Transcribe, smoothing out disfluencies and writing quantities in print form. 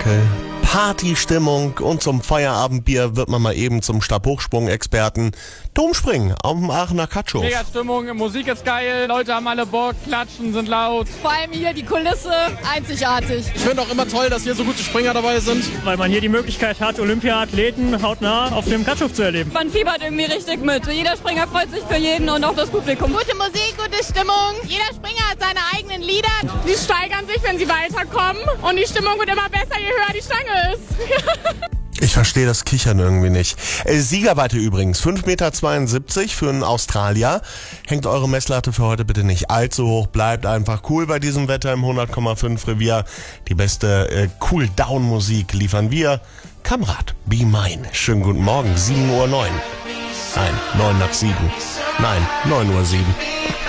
Getränke, Partystimmung und zum Feierabendbier wird man mal eben zum Stabhochsprung-Experten. Domspringen auf dem Aachener Katschow. Mega Stimmung, Musik ist geil, Leute haben alle Bock, klatschen, sind laut. Vor allem hier die Kulisse, einzigartig. Ich finde auch immer toll, dass hier so gute Springer dabei sind. Weil man hier die Möglichkeit hat, Olympia-Athleten hautnah auf dem Katschow zu erleben. Man fiebert irgendwie richtig mit. Jeder Springer freut sich für jeden und auch das Publikum. Gute Musik, gute Stimmung. Jeder Springer hat seine eigenen Lieder. Sie steigern sich, wenn sie weiterkommen. Und die Stimmung wird immer besser, je höher die Stange ist. Ich verstehe das Kichern irgendwie nicht. Siegerweite übrigens, 5,72 Meter für einen Australier. Hängt eure Messlatte für heute bitte nicht allzu hoch. Bleibt einfach cool bei diesem Wetter im 100,5 Revier. Die beste Cool-Down-Musik liefern wir. Kamerad, Be Mine. Schönen guten Morgen, 7:09 Uhr. Nein, 9 nach 7. Nein, 9:07 Uhr.